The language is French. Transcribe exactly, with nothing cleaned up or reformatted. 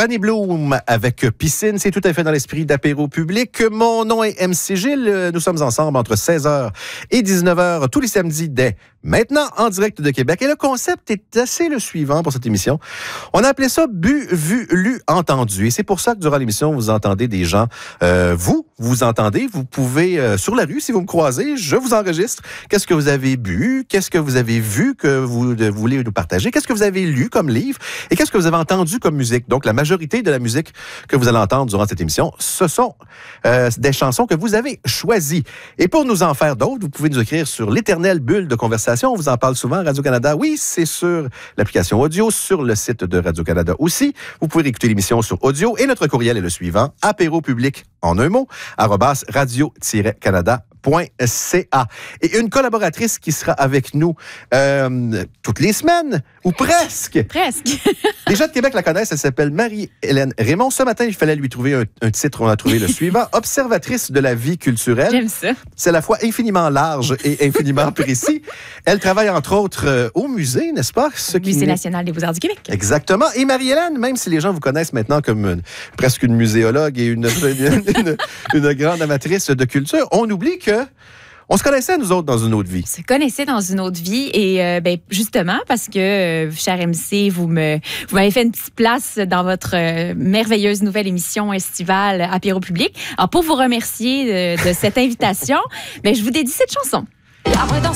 Honey Bloom avec Piscine, c'est tout à fait dans l'esprit d'apéro public. Mon nom est M C Gilles. Nous sommes ensemble entre seize heures et dix-neuf heures tous les samedis dès maintenant en direct de Québec. Et le concept est assez le suivant pour cette émission. On a appelé ça Bu, Vu, Lu, Entendu. Et c'est pour ça que durant l'émission, vous entendez des gens. Euh, vous, vous entendez. Vous pouvez, euh, sur la rue, si vous me croisez, je vous enregistre. Qu'est-ce que vous avez bu? Qu'est-ce que vous avez vu que vous, de, vous voulez nous partager? Qu'est-ce que vous avez lu comme livre? Et qu'est-ce que vous avez entendu comme musique? Donc, la majorité de la musique que vous allez entendre durant cette émission, ce sont euh, des chansons que vous avez choisies. Et pour nous en faire d'autres, vous pouvez nous écrire sur l'éternelle bulle de conversation. On vous en parle souvent. Radio-Canada, oui, c'est sur l'application audio, sur le site de Radio-Canada aussi. Vous pouvez écouter l'émission sur audio. Et notre courriel est le suivant, apéropublic, en un mot, arobase radio-canada. C A. Et une collaboratrice qui sera avec nous euh, toutes les semaines, ou presque. Presque. Les gens de Québec la connaissent, elle s'appelle Marie-Hélène Raymond. Ce matin, il fallait lui trouver un, un titre, on a trouvé le suivant, Observatrice de la vie culturelle. J'aime ça. C'est à la fois infiniment large et infiniment précis. Elle travaille entre autres euh, au musée, n'est-ce pas? Ce qui Musée national des beaux-arts du Québec. Exactement. Et Marie-Hélène, même si les gens vous connaissent maintenant comme une, presque une muséologue et une, une, une, une grande amatrice de culture, on oublie que on se connaissait, nous autres, dans une autre vie. On se connaissait dans une autre vie. Et euh, ben, justement, parce que, euh, cher M C, vous, me, vous m'avez fait une petite place dans votre euh, merveilleuse nouvelle émission estivale Apéro Public. Alors, pour vous remercier de, de cette invitation, ben, je vous dédie cette chanson. Après, dans